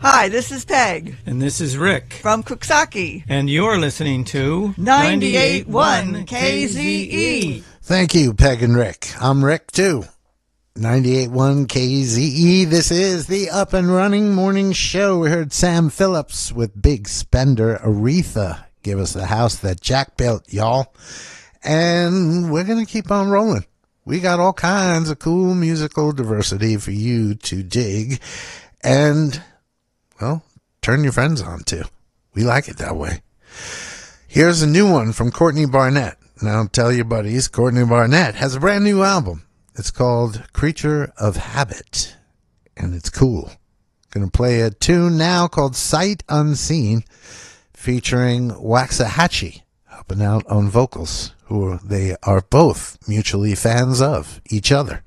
Hi, this is Peg. And this is Rick. From Cooksaki. And you're listening to 98.1 KZE. Thank you, Peg and Rick. I'm Rick, too. 98.1 KZE. This is the Up and Running Morning Show. We heard Sam Phillips with Big Spender Aretha give us the house that Jack built, y'all. And we're going to keep on rolling. We got all kinds of cool musical diversity for you to dig. And, well, turn your friends on to. We like it that way. Here's a new one from Courtney Barnett. Now tell your buddies, Courtney Barnett has a brand new album. It's called Creature of Habit, and it's cool. Gonna play a tune now called Sight Unseen, featuring Waxahachie, helping out on vocals, who they are both mutually fans of each other.